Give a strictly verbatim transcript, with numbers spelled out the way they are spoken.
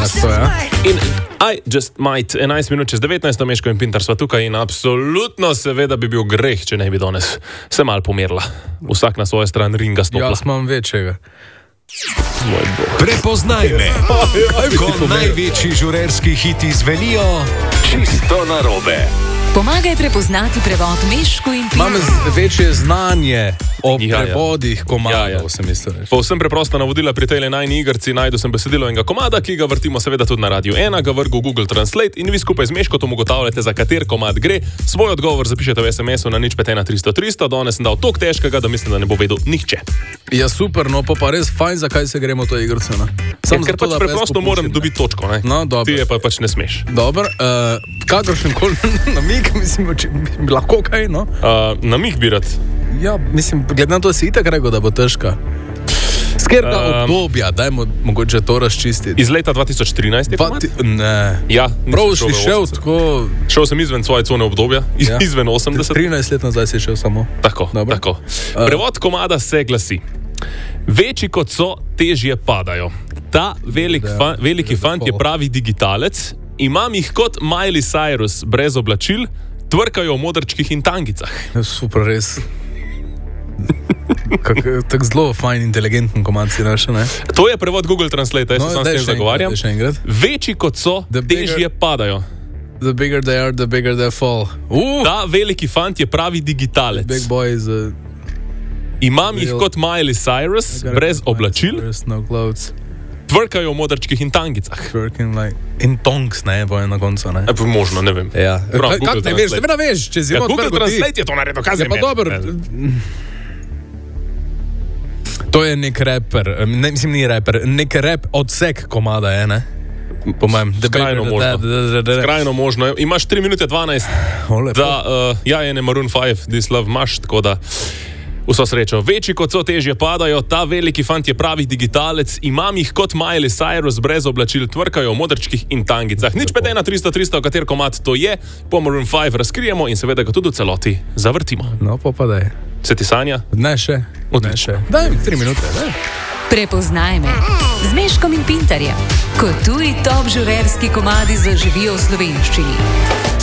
danes to, ja? In I just might, enajst minut čez devetnajst, Meško in Pintar sva tukaj in absolutno seveda bi bil greh, če ne bi danes se mal pomerila. Vsak na svojo stran ringa stopila. Jaz imam večjega. Prepoznaj me, ko največji žurerski hiti zvenijo čisto narobe. Pomagaj prepoznati prevod Meško in Pintar. Imam večje znanje o Ja, ja. prevodih komadov, Ja, ja. sem mislil reči. Povsem preprosta navodila pri tej najni igrci, najdu sem besedilo enega komada, ki ga vrtimo seveda tudi na Radiu ena, ga vrgu Google Translate in vi skupaj z Meškotom ugotavljate, za kater komad gre. Svoj odgovor zapišete v es em esu na nič pet ena tristo tristo, danes sem dal toliko težkega, da mislim, da ne bo vedel nihče. Ja, super, no pa pa res fajn, zakaj se gremo to igrico, ne? Ja, ker pač preprosto moram dobiti točko, ne? No, dobro. Ti je pa pač ne smeš. Dobro, uh, kakršen koli namig, mislim, če bi lahko kaj, no? Uh, namig bi rad. Ja, mislim, glede na to si itak rekel, da bo težka. Skerga Um, obdobja, dajmo mogoče to razčistiti. Iz leta dva tisoč trinajst je Pa komad? ti, ne. Ja, Prav nisem si v šel osemdeset. tako... Šel sem izven svoje cone obdobja, iz, Ja. izven osemdeset. trinajst let nazaj si šel samo. Tako, Dobro. tako. Prevod komada se glasi: večji kot so, težje padajo. Ta velik Da, fa, veliki da, fant je tako. pravi digitalec, imam jih kot Miley Cyrus, brez oblačil, tvrkajo v modrčkih in tangicah. Ja, super, res. Tako zelo fajn, inteligenten komad si našel, ne? To je prevod Google Translate, jaz No, se sam s daj tem še enkrat, zagovarjam. daj še enkrat. Večji kot so, The bigger- težje padajo. The bigger they are, the bigger they fall. Uh, Ta veliki fant je pravi digitalec. big boy is a... Imam jih real- kot Miley Cyrus, brez oblačil, There's no clothes. tvrkajo v modrčkih in tangicah. Working like... In tongs, ne, bojo na koncu, ne? E, pa možno, ne vem. Ja. Prav, Kaj, Google kak ne veš, Translate. seveda veš, če si Ja, rod Google prvo ti. Translate je to naredil, kaj Ja, zdaj pa meni? dobro. To je nek raper, ne, mislim, ni raper, nek rap odsek komada je, ne? Po mojem, The Skrajno bigger the možno. dead, the- the- the- Skrajno možno. Imaš tri minute dvanajst, O, lepo. da uh, ja, je ne Maroon pet, This Love imaš, tako da vso srečo. Večji kot so, težje padajo, ta veliki fant je pravi digitalec, imam jih kot Miley Cyrus, brez oblačil, tvrkajo v modrčkih in tangicah. Nič pet ena tristo tristo, kater komad to je, po Maroon pet razkrijemo in seveda ga tudi v celoti zavrtimo. No, pa pa daj. Se ti sanja? Ne še. Ne Odlično. še. Daj mi tri minute, daj. Prepoznaj me z Meškom in Pintarjem, ko tuji top žurerski komadi zaživijo v slovenščini.